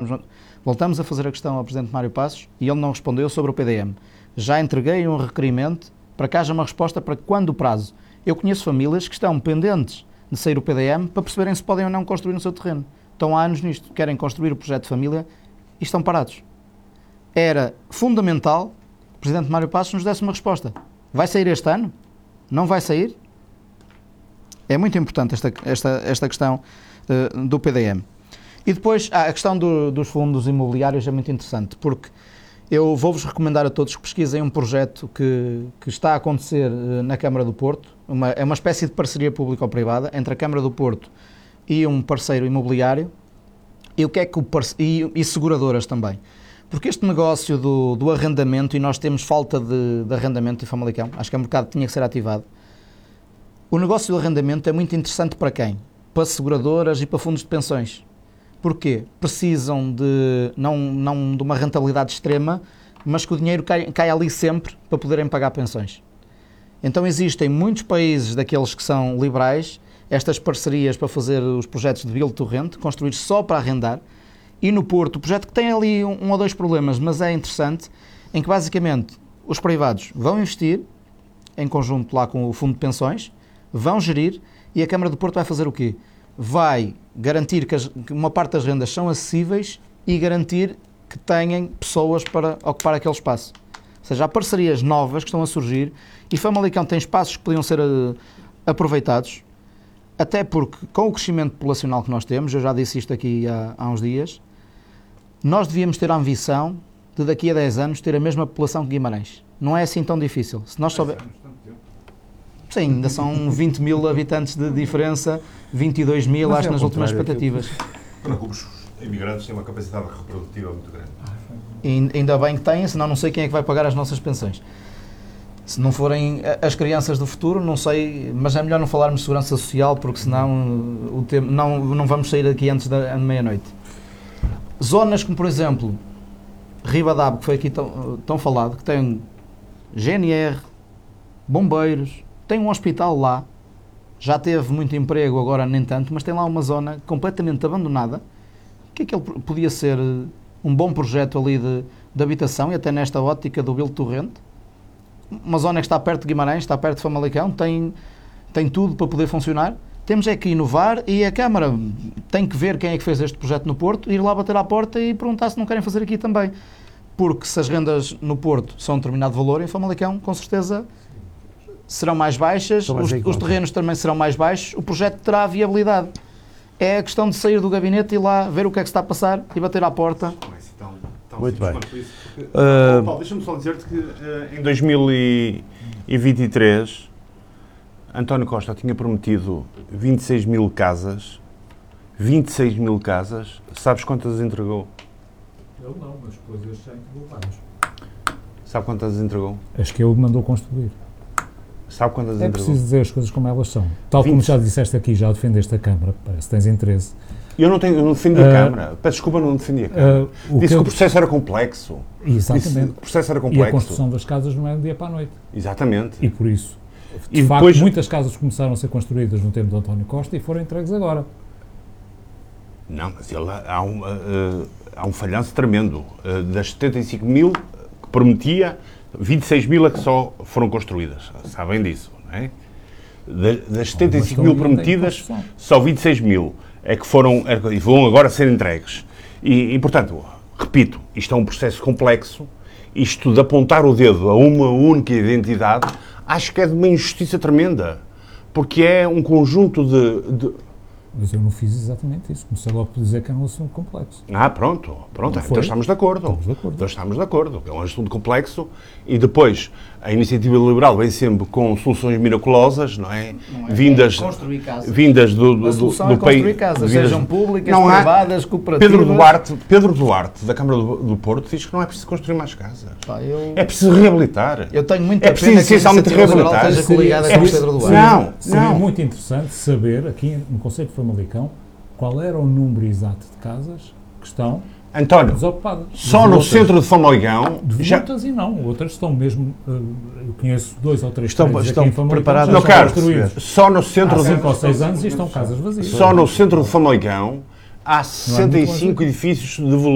voltamos a fazer a questão ao Presidente Mário Passos e ele não respondeu sobre o PDM. Já entreguei um requerimento para que haja uma resposta para quando o prazo. Eu conheço famílias que estão pendentes de sair o PDM para perceberem se podem ou não construir no seu terreno. Estão há anos nisto, querem construir o projeto de família e estão parados. Era fundamental que o Presidente Mário Passos nos desse uma resposta. Vai sair este ano? Não vai sair? É muito importante esta questão do PDM. E depois, a questão dos fundos imobiliários é muito interessante, porque eu vou-vos recomendar a todos que pesquisem um projeto que está a acontecer na Câmara do Porto, é uma espécie de parceria público-privada entre a Câmara do Porto e um parceiro imobiliário, e o que é que e seguradoras também. Porque este negócio do arrendamento, e nós temos falta de arrendamento em Famalicão, acho que o mercado tinha que ser ativado. O negócio do arrendamento é muito interessante para quem? Para seguradoras e para fundos de pensões. Porquê? Precisam não de uma rentabilidade extrema, mas que o dinheiro cai ali sempre para poderem pagar pensões. Então existem muitos países daqueles que são liberais, estas parcerias para fazer os projetos de build to rent, construir só para arrendar, e no Porto, o projeto que tem ali um ou dois problemas, mas é interessante, em que basicamente os privados vão investir, em conjunto lá com o fundo de pensões, vão gerir, e a Câmara do Porto vai fazer o quê? Vai garantir que uma parte das rendas são acessíveis e garantir que tenham pessoas para ocupar aquele espaço. Ou seja, há parcerias novas que estão a surgir e Famalicão tem espaços que podiam ser aproveitados, até porque com o crescimento populacional que nós temos, eu já disse isto aqui há uns dias, nós devíamos ter a ambição de daqui a 10 anos ter a mesma população que Guimarães. Não é assim tão difícil. Se nós soubermos... Sim, ainda são 20 mil habitantes de diferença, 22 mil, acho, nas últimas expectativas. Os imigrantes têm uma capacidade reprodutiva muito grande. E ainda bem que têm, senão não sei quem é que vai pagar as nossas pensões. Se não forem as crianças do futuro, não sei, mas é melhor não falarmos de segurança social, porque senão não vamos sair daqui antes da meia-noite. Zonas como, por exemplo, Ribadabo, que foi aqui tão falado, que tem GNR, bombeiros, tem um hospital lá, já teve muito emprego, agora nem tanto, mas tem lá uma zona completamente abandonada, que aquele podia ser um bom projeto ali de habitação, e até nesta ótica do build to rent. Uma zona que está perto de Guimarães, está perto de Famalicão, tem tudo para poder funcionar. Temos é que inovar, e a Câmara tem que ver quem é que fez este projeto no Porto, ir lá bater à porta e perguntar se não querem fazer aqui também. Porque se as rendas no Porto são um determinado valor, em Famalicão, com certeza, serão mais baixas, os terrenos também serão mais baixos, o projeto terá viabilidade. É a questão de sair do gabinete e ir lá ver o que é que se está a passar e bater à porta. Muito bem. Paulo, deixa-me só dizer-te que em 2023 António Costa tinha prometido 26 mil casas. 26 mil casas. Sabes quantas entregou? Ele não, mas depois eu sei que voltamos. Sabe quantas entregou? As que ele mandou construir. Sabe quantas entregou? É preciso dizer as coisas como elas são. Tal 20. Como já disseste aqui, já defendeste a Câmara, parece que tens interesse. Eu não defendi a Câmara. Peço desculpa, não defendi a Câmara. Disse que o processo era complexo. Exatamente. Disse que o processo era complexo. E a construção das casas não é de um dia para a noite. Exatamente. E por isso, de facto, depois, muitas casas começaram a ser construídas no tempo de António Costa e foram entregues agora. Não, mas há um falhanço tremendo. Das 75 mil que prometia, 26 mil é que só foram construídas. Sabem disso, não é? Das 75 mil prometidas, só 26 mil é que vão agora ser entregues. E, portanto, repito, isto é um processo complexo. Isto de apontar o dedo a uma única identidade, acho que é de uma injustiça tremenda. Porque é um conjunto de... Mas eu não fiz exatamente isso. Comecei logo por dizer que era um assunto complexo. Pronto. Então estamos de acordo. Estamos de acordo. É um assunto complexo e depois a iniciativa liberal vem sempre com soluções miraculosas, não é? Vindas do país. Construir casas, sejam públicas, privadas, cooperativas. Pedro Duarte, da Câmara do Porto, diz que não é preciso construir mais casas. É preciso reabilitar. Eu tenho muita pena que essencialmente reabilitar. Seria muito interessante saber, aqui no Conselho de Famalicão, qual era o número exato de casas que estão desocupadas. Só no centro de Famalicão... Muitas e não, outras estão mesmo... eu conheço 2 ou 3 estão preparadas não, Carlos, só no centro há 5 ou 6 anos e estão casas vazias. Só no centro de Famalicão há 65 edifícios de volume.